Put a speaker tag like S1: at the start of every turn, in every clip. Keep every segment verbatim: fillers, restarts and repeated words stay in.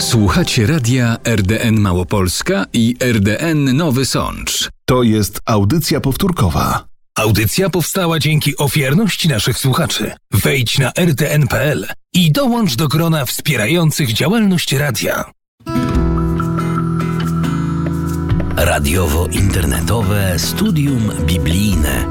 S1: Słuchacie radia R D N Małopolska i R D N Nowy Sącz.
S2: To jest audycja powtórkowa.
S3: Audycja powstała dzięki ofiarności naszych słuchaczy. Wejdź na r d n kropka p l i dołącz do grona wspierających działalność radia.
S4: Radiowo-internetowe studium biblijne.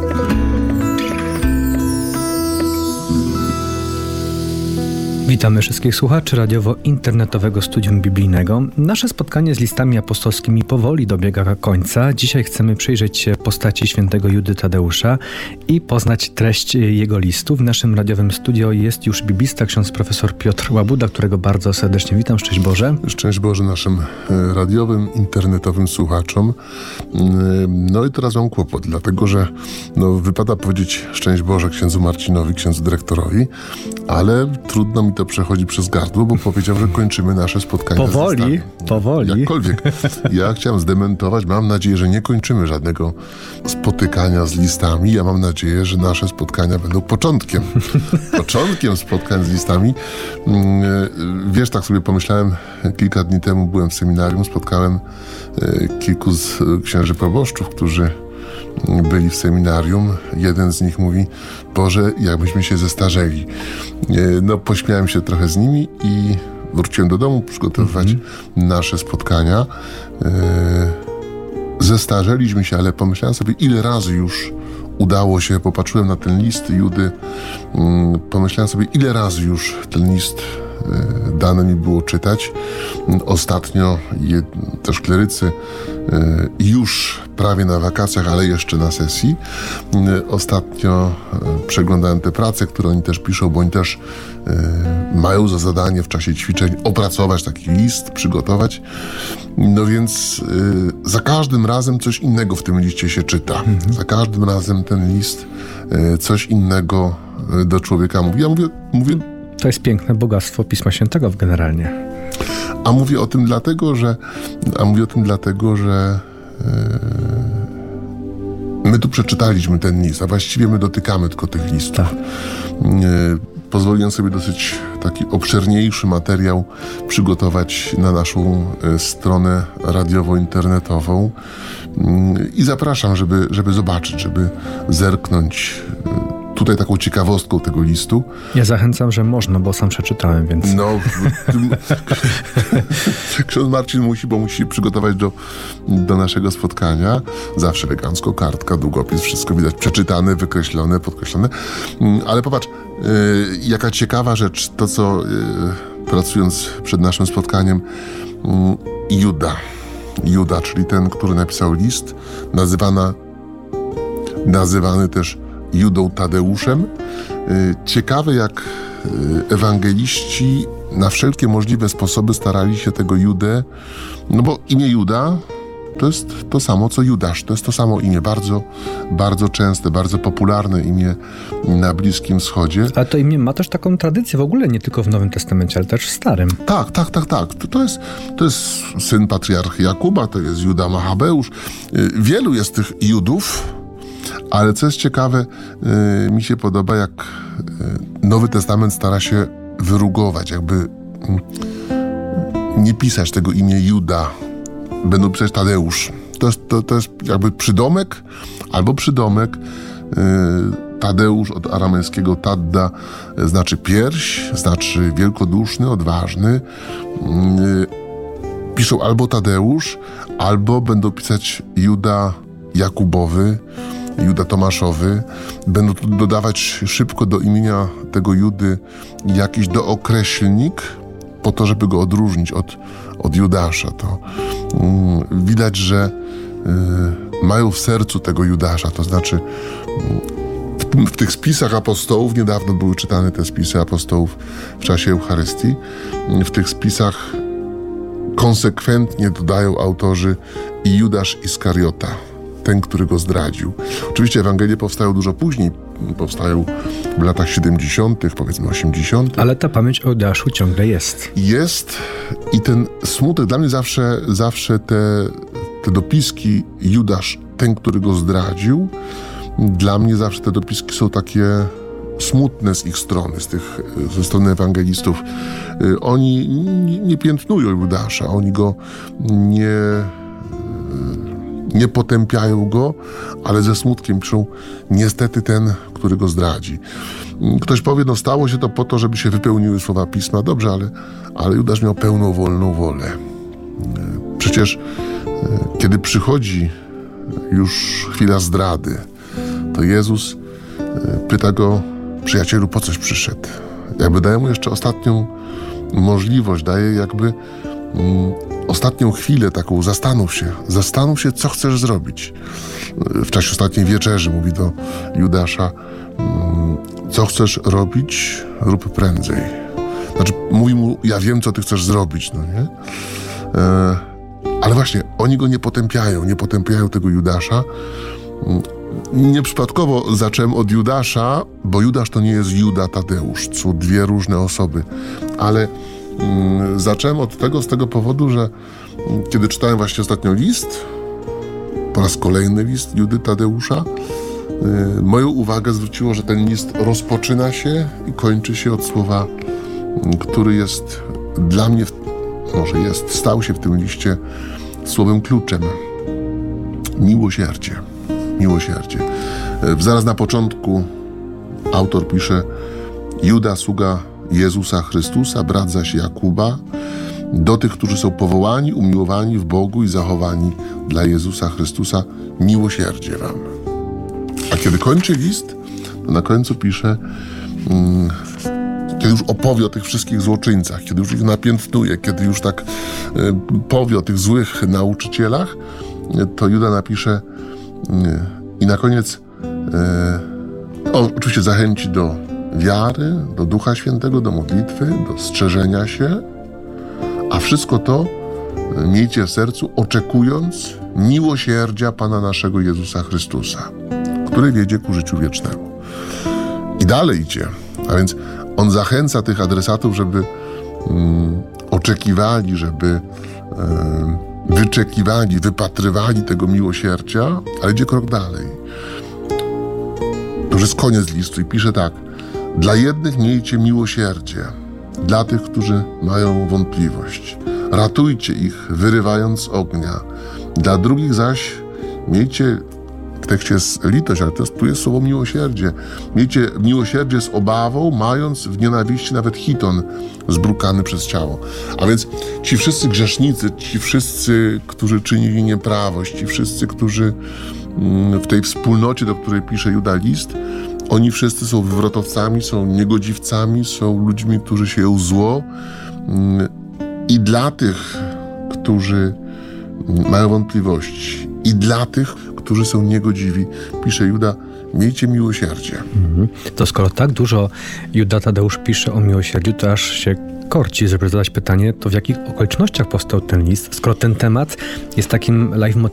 S5: Witamy wszystkich słuchaczy radiowo-internetowego studium biblijnego. Nasze spotkanie z listami apostolskimi powoli dobiega końca. Dzisiaj chcemy przyjrzeć się postaci świętego Judy Tadeusza i poznać treść jego listu. W naszym radiowym studio jest już biblista, ksiądz profesor Piotr Łabuda, którego bardzo serdecznie witam. Szczęść Boże.
S6: Szczęść Boże naszym radiowym, internetowym słuchaczom. No i teraz mam kłopot, dlatego że no, wypada powiedzieć szczęść Boże księdzu Marcinowi, księdzu dyrektorowi, ale trudno mi to przechodzi przez gardło, bo powiedział, że kończymy nasze spotkanie.
S5: Powoli, powoli.
S6: Jakkolwiek. Ja chciałem zdementować, mam nadzieję, że nie kończymy żadnego spotykania z listami. Ja mam nadzieję, że nasze spotkania będą początkiem. Początkiem spotkań z listami. Wiesz, tak sobie pomyślałem, kilka dni temu byłem w seminarium, spotkałem kilku z księży proboszczów, którzy byli w seminarium. Jeden z nich mówi: Boże, jakbyśmy się zestarzeli. No, pośmiałem się trochę z nimi i wróciłem do domu przygotowywać mm-hmm. nasze spotkania. Zestarzeliśmy się, ale pomyślałem sobie, ile razy już udało się, popatrzyłem na ten list Judy, pomyślałem sobie, ile razy już ten list dane mi było czytać. Ostatnio je, też klerycy już prawie na wakacjach, ale jeszcze na sesji. Ostatnio przeglądałem te prace, które oni też piszą, bo oni też mają za zadanie w czasie ćwiczeń opracować taki list, przygotować. No więc za każdym razem coś innego w tym liście się czyta. Mhm. Za każdym razem ten list coś innego do człowieka mówi. Ja mówię, mówię
S5: To jest piękne bogactwo Pisma Świętego generalnie.
S6: A mówię o tym dlatego, że a mówię o tym dlatego, że yy, my tu przeczytaliśmy ten list, a właściwie my dotykamy tylko tych listów. Tak. Yy, pozwoliłem sobie dosyć taki obszerniejszy materiał przygotować na naszą yy, stronę radiowo-internetową yy, i zapraszam, żeby, żeby zobaczyć, żeby zerknąć yy, tutaj taką ciekawostką tego listu.
S5: Ja zachęcam, że można, bo sam przeczytałem, więc...
S6: No, ksiądz Marcin musi, bo musi przygotować do, do naszego spotkania. Zawsze elegancko, kartka, długopis, wszystko widać przeczytane, wykreślone, podkreślone. Ale popatrz, yy, jaka ciekawa rzecz, to co yy, pracując przed naszym spotkaniem, yy, Juda. Juda, czyli ten, który napisał list, nazywana, nazywany też Judą Tadeuszem. Ciekawe, jak ewangeliści na wszelkie możliwe sposoby starali się tego Judę, no bo imię Juda to jest to samo, co Judasz. To jest to samo imię, bardzo, bardzo częste, bardzo popularne imię na Bliskim Wschodzie.
S5: Ale to imię ma też taką tradycję w ogóle, nie tylko w Nowym Testamencie, ale też w Starym.
S6: Tak, tak, tak, tak. To, to, jest, to jest syn patriarchy Jakuba, to jest Juda Machabeusz. Wielu jest tych Judów. Ale co jest ciekawe, yy, mi się podoba, jak yy, Nowy Testament stara się wyrugować, jakby yy, nie pisać tego imię Juda, będą pisać Tadeusz. To jest, to, to jest jakby przydomek albo przydomek. Yy, Tadeusz od aramejskiego Tadda yy, znaczy pierś, znaczy wielkoduszny, odważny. Yy, piszą albo Tadeusz, albo będą pisać Juda Jakubowy, Juda Tomaszowy. Będą tu dodawać szybko do imienia tego Judy jakiś dookreślnik po to, żeby go odróżnić od, od Judasza. To mm, widać, że y, mają w sercu tego Judasza, to znaczy w, w tych spisach apostołów, niedawno były czytane te spisy apostołów w czasie Eucharystii, w tych spisach konsekwentnie dodają autorzy i Judasz Iskariota, ten, który go zdradził. Oczywiście Ewangelie powstają dużo później, powstają w latach siedemdziesiątych, powiedzmy osiemdziesiątych.
S5: Ale ta pamięć o Judaszu ciągle jest.
S6: Jest i ten smutek, dla mnie zawsze, zawsze te, te dopiski Judasz, ten, który go zdradził, dla mnie zawsze te dopiski są takie smutne z ich strony, z tych, ze strony ewangelistów. Oni nie, nie piętnują Judasza, oni go nie, nie potępiają go, ale ze smutkiem piszą, niestety ten, który go zdradzi. Ktoś powie, no stało się to po to, żeby się wypełniły słowa Pisma. Dobrze, ale, ale Judasz miał pełną wolną wolę. Przecież kiedy przychodzi już chwila zdrady, to Jezus pyta go, przyjacielu, po coś przyszedł? Jakby daje mu jeszcze ostatnią możliwość, daje jakby mm, ostatnią chwilę taką, zastanów się, zastanów się, co chcesz zrobić. W czasie ostatniej wieczerzy mówi do Judasza, mm, co chcesz robić, rób prędzej. Znaczy, mówi mu, ja wiem, co ty chcesz zrobić, no nie? E, ale właśnie, oni go nie potępiają, nie potępiają tego Judasza. Nieprzypadkowo zacząłem od Judasza, bo Judasz to nie jest Juda Tadeusz, to są dwie różne osoby, ale mm, zacząłem od tego z tego powodu, że kiedy czytałem właśnie ostatnio list, po raz kolejny list Judy Tadeusza, y, moją uwagę zwróciło, że ten list rozpoczyna się i kończy się od słowa, y, który jest dla mnie, może jest, stał się w tym liście słowem kluczem. Miłosierdzie. Miłosierdzie. Zaraz na początku autor pisze: Juda, sługa Jezusa Chrystusa, brat zaś Jakuba, do tych, którzy są powołani, umiłowani w Bogu i zachowani dla Jezusa Chrystusa, miłosierdzie wam. A kiedy kończy list, to na końcu pisze, hmm, kiedy już opowie o tych wszystkich złoczyńcach, kiedy już ich napiętnuje, kiedy już tak y, powie o tych złych nauczycielach, y, to Juda napisze y, i na koniec y, on oczywiście zachęci do wiary, do Ducha Świętego, do modlitwy, do strzeżenia się, a wszystko to y, miejcie w sercu, oczekując miłosierdzia Pana naszego Jezusa Chrystusa, który wiedzie ku życiu wiecznemu. I dalej idzie, a więc on zachęca tych adresatów, żeby mm, oczekiwali, żeby y, wyczekiwali, wypatrywali tego miłosierdzia, ale idzie krok dalej. To już jest koniec listu i pisze tak: dla jednych miejcie miłosierdzie, dla tych, którzy mają wątpliwość. Ratujcie ich, wyrywając z ognia. Dla drugich zaś miejcie, w tekście jest litość, ale to jest, tu jest słowo miłosierdzie. Miejcie miłosierdzie z obawą, mając w nienawiści nawet chiton zbrukany przez ciało. A więc ci wszyscy grzesznicy, ci wszyscy, którzy czynili nieprawość, ci wszyscy, którzy w tej wspólnocie, do której pisze Juda list, oni wszyscy są wywrotowcami, są niegodziwcami, są ludźmi, którzy sieją zło. I dla tych, którzy mają wątpliwości, i dla tych, którzy są niegodziwi, pisze Juda, miejcie miłosierdzie.
S5: Mhm. To skoro tak dużo Juda Tadeusz pisze o miłosierdziu, to aż się korci, żeby zadać pytanie, to w jakich okolicznościach powstał ten list, skoro ten temat jest takim leitmotivem